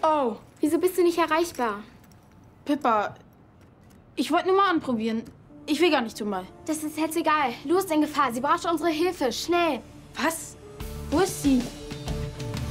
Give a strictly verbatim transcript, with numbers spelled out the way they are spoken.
Oh. Wieso bist du nicht erreichbar? Pippa, ich wollte nur mal anprobieren. Ich will gar nicht zum Ball. Das ist jetzt egal. Lu ist in Gefahr. Sie braucht unsere Hilfe. Schnell. Was? Wo ist sie?